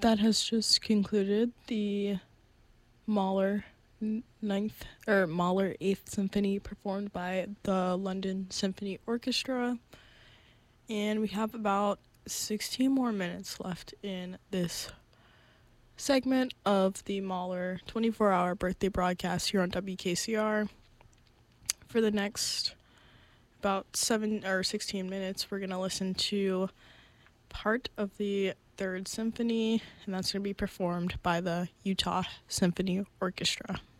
That has just concluded the Mahler Mahler 8th Symphony performed by the London Symphony Orchestra. And we have about 16 more minutes left in this segment of the Mahler 24-hour birthday broadcast here on WKCR. For the next about 7 or 16 minutes, we're going to listen to part of the Third Symphony, and that's going to be performed by the Utah Symphony Orchestra.